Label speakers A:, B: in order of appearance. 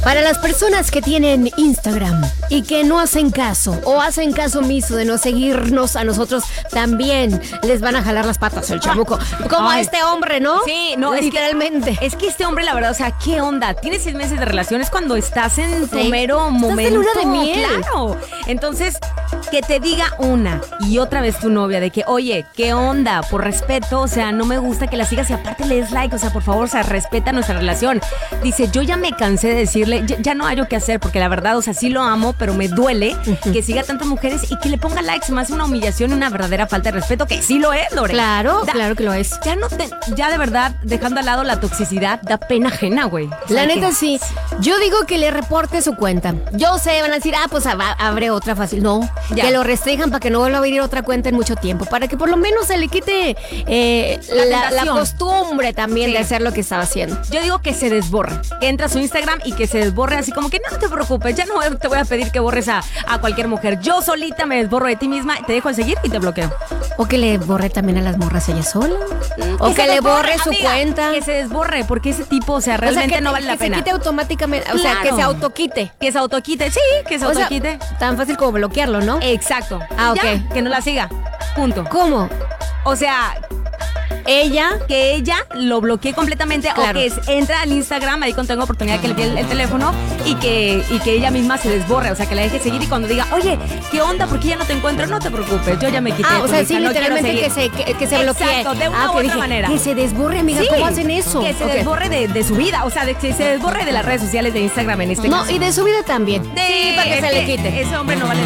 A: Para las personas que tienen Instagram y que no hacen caso o hacen caso omiso de no seguirnos a nosotros, también les van a jalar las patas el chamuco. Como a este hombre, ¿no?
B: Sí, no,
A: literalmente.
B: Es que este hombre, la verdad, o sea, ¿qué onda? Tienes 6 meses de relaciones cuando estás en tu mero momento.
A: Estás de luna de miel.
B: Claro. Entonces, que te diga una y otra vez tu novia de que, oye, ¿qué onda? Por respeto, o sea, no me gusta que la sigas y aparte le des like, o sea, por favor, o sea, respeta nuestra relación. Dice, yo ya me cansé de decirle, ya no hay que hacer, porque la verdad, o sea, sí lo amo, pero me duele que siga tantas mujeres y que le ponga likes. Se me hace una humillación y una verdadera falta de respeto, que sí lo es, Lore.
A: Claro, claro que lo es.
B: Ya de verdad, dejando al lado la toxicidad, da pena ajena, güey.
A: La neta sí. Yo digo que le reporte su cuenta. Yo sé, van a decir, pues abre otra fácil. No, ya. Que lo restrinjan para que no vuelva a abrir otra cuenta en mucho tiempo, para que por lo menos se le quite la costumbre también de hacer lo que estaba haciendo.
B: Yo digo que se desborre, que entra a su Instagram y que se desborre así como que no te preocupes, ya no te voy a pedir que borres a cualquier mujer. Yo solita me desborro de ti misma, te dejo de seguir y te bloqueo.
A: O que le borre también a las morras ella sola. O que le borre su cuenta.
B: Que se desborre, porque ese tipo, o sea, realmente no vale la pena.
A: Que se quite automáticamente, o sea, que se autoquite.
B: Que se autoquite, sí, que se autoquite.
A: Sea, tan fácil como bloquearlo, ¿no?
B: Exacto.
A: Ok.
B: Ya, que no la siga. Punto.
A: ¿Cómo?
B: O sea, que ella lo bloquee completamente, claro. O que entra al Instagram, ahí cuando tengo oportunidad que le dé el teléfono y que ella misma se desborre, o sea, que la deje seguir y cuando diga, oye, ¿qué onda? ¿Por qué ya no te encuentro? No te preocupes, yo ya me quité.
A: O sea, sí, literalmente que se bloquee.
B: Exacto, de una u otra manera.
A: Que se desborre, amiga, sí, ¿cómo hacen eso?
B: Que se desborre de su vida, o sea, que se desborre de las redes sociales de Instagram en este caso.
A: No, y de su vida también.
B: Sí, para que se le quite. Ese hombre no vale la